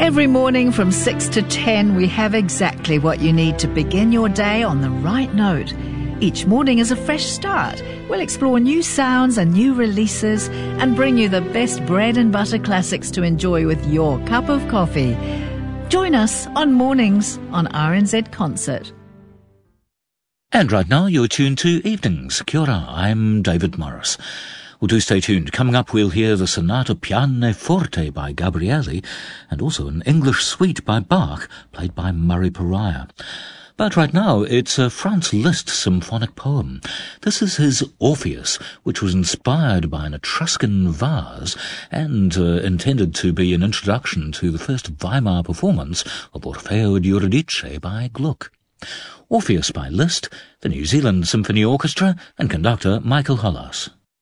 Every morning from 6 to 10, we have exactly what you need to begin your day on the right note. Each morning is a fresh start. We'll explore new sounds and new releases and bring you the best bread and butter classics to enjoy with your cup of coffee. Join us on Mornings on RNZ Concert. And right now you're tuned to Evenings. Kia ora, I'm David Morris. Well, do stay tuned. Coming up, we'll hear the Sonata Pianoforte by Gabrieli and also an English suite by Bach, played by Murray Pariah. But right now, it's a Franz Liszt symphonic poem. This is his Orpheus, which was inspired by an Etruscan vase and intended to be an introduction to the first Weimar performance of Orfeo di Eurydice by Gluck. Orpheus by Liszt, the New Zealand Symphony Orchestra, and conductor Michael Hollas.